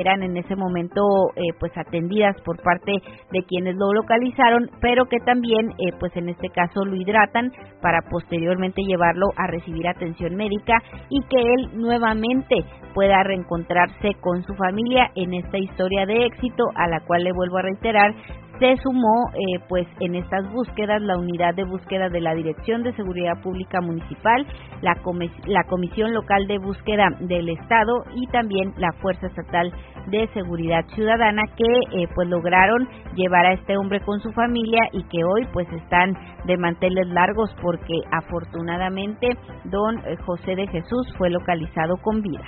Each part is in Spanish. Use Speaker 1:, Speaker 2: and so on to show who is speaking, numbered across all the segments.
Speaker 1: eran en ese momento pues atendidas por parte de quienes lo localizaron, pero que también pues en este caso lo hidratan para posteriormente llevarlo a recibir atención médica y que él nuevamente pueda reencontrarse con su familia en esta historia de éxito, a la cual le vuelvo a reiterar, se sumó pues en estas búsquedas la unidad de búsqueda de la Dirección de Seguridad Pública Municipal, la Comisión Local de Búsqueda del Estado y también la Fuerza Estatal de Seguridad Ciudadana, que pues lograron llevar a este hombre con su familia y que hoy pues están de manteles largos porque afortunadamente don José de Jesús fue localizado con vida.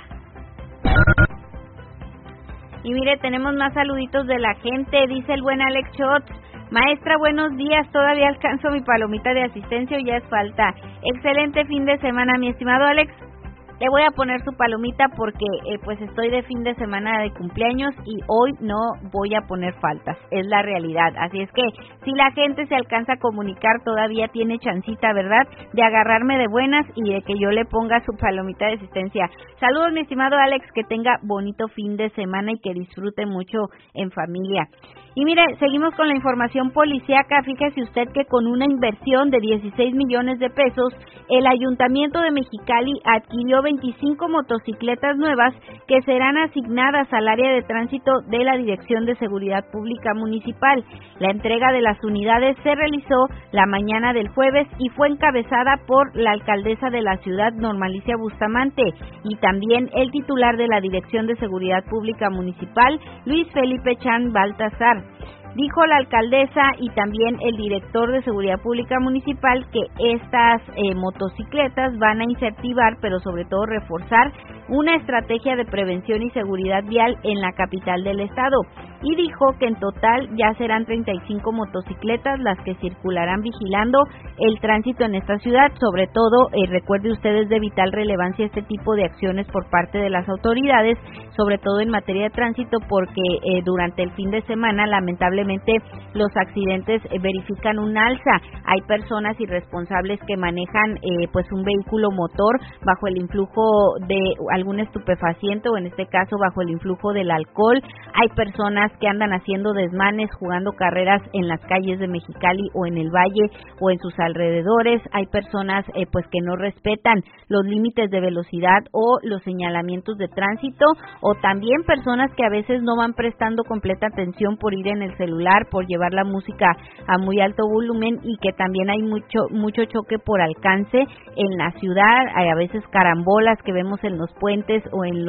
Speaker 1: Y mire, tenemos más saluditos de la gente. Dice el buen Alex Schott: maestra, buenos días, todavía alcanzo mi palomita de asistencia o ya es falta. Excelente fin de semana, mi estimado Alex. Le voy a poner su palomita porque pues estoy de fin de semana de cumpleaños y hoy no voy a poner faltas, es la realidad. Así es que si la gente se alcanza a comunicar, todavía tiene chancita, ¿verdad?, de agarrarme de buenas y de que yo le ponga su palomita de asistencia. Saludos, mi estimado Alex, que tenga bonito fin de semana y que disfrute mucho en familia. Y mire, seguimos con la información policíaca. Fíjese usted que con una inversión de 16 millones de pesos, el Ayuntamiento de Mexicali adquirió 25 motocicletas nuevas que serán asignadas al área de tránsito de la Dirección de Seguridad Pública Municipal. La entrega de las unidades se realizó la mañana del jueves y fue encabezada por la alcaldesa de la ciudad, Norma Alicia Bustamante, y también el titular de la Dirección de Seguridad Pública Municipal, Luis Felipe Chan Baltasar. Dijo la alcaldesa y también el director de Seguridad Pública Municipal que estas motocicletas van a incentivar, pero sobre todo reforzar, una estrategia de prevención y seguridad vial en la capital del estado. Y dijo que en total ya serán 35 motocicletas las que circularán vigilando el tránsito en esta ciudad. Sobre todo, recuerde ustedes, de vital relevancia este tipo de acciones por parte de las autoridades, sobre todo en materia de tránsito, porque durante el fin de semana lamentablemente los accidentes verifican un alza. Hay personas irresponsables que manejan pues un vehículo motor bajo el influjo de algún estupefaciente o en este caso bajo el influjo del alcohol. Hay personas que andan haciendo desmanes, jugando carreras en las calles de Mexicali o en el Valle o en sus alrededores. Hay personas pues que no respetan los límites de velocidad o los señalamientos de tránsito, o también personas que a veces no van prestando completa atención por ir en el celular, por llevar la música a muy alto volumen, y que también hay mucho choque por alcance en la ciudad. Hay a veces carambolas que vemos en los puentes o en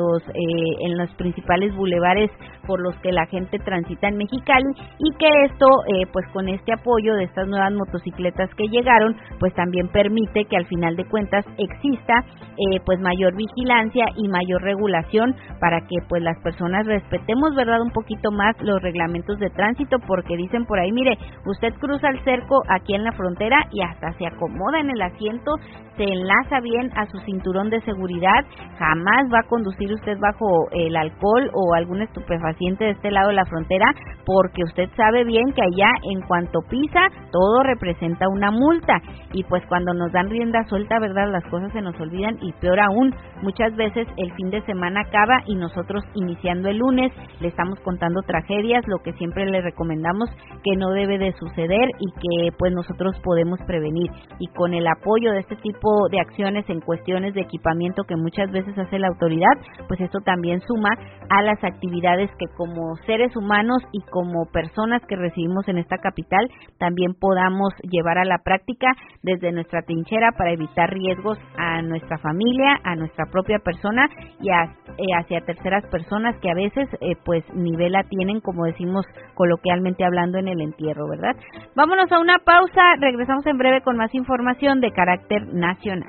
Speaker 1: los principales bulevares por los que la gente transita en Mexicali, y que esto pues con este apoyo de estas nuevas motocicletas que llegaron, pues también permite que al final de cuentas exista pues mayor vigilancia y mayor regulación para que pues las personas respetemos, ¿verdad?, un poquito más los reglamentos de tránsito, porque dicen por ahí, mire, usted cruza el cerco aquí en la frontera y hasta se acomoda en el asiento, se enlaza bien a su cinturón de seguridad, jamás va a conducir usted bajo el alcohol o algún estupefaciente de este lado de la frontera, porque usted sabe bien que allá en cuanto pisa todo representa una multa, y pues cuando nos dan rienda suelta, ¿verdad?, las cosas se nos olvidan, y peor aún, muchas veces el fin de semana acaba y nosotros iniciando el lunes le estamos contando tragedias, lo que siempre le recomendamos que no debe de suceder y que pues nosotros podemos prevenir. Y con el apoyo de este tipo de acciones en cuestiones de equipamiento que muchas veces hace la autoridad, pues esto también suma a las actividades que como seres humanos y como personas que residimos en esta capital también podamos llevar a la práctica desde nuestra trinchera para evitar riesgos a nuestra familia, a nuestra propia persona y hacia terceras personas que a veces pues ni vela tienen, como decimos coloquialmente hablando, en el entierro, ¿verdad? Vámonos a una pausa, regresamos en breve con más información de carácter nacional.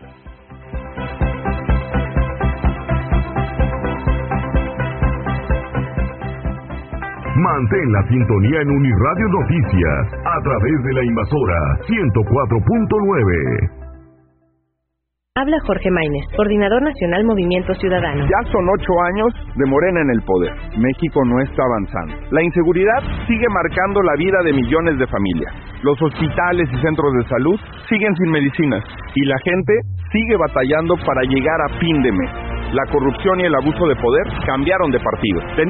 Speaker 2: Mantén la sintonía en Uniradio Noticias a través de la Invasora 104.9.
Speaker 3: Habla Jorge Maínez, Coordinador Nacional Movimiento Ciudadano.
Speaker 4: Ya son 8 años de Morena en el poder. México no está avanzando. La inseguridad sigue marcando la vida de millones de familias. Los hospitales y centros de salud siguen sin medicinas. Y la gente sigue batallando para llegar a fin de mes. La corrupción y el abuso de poder cambiaron de partido.